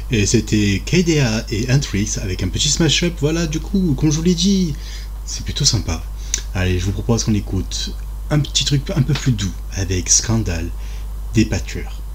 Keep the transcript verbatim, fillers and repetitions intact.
Et c'était K D A et Antrix avec un petit smash-up. Voilà, du coup, comme je vous l'ai dit, c'est plutôt sympa. Allez, je vous propose qu'on écoute un petit truc un peu plus doux avec Scandale des Pâtures.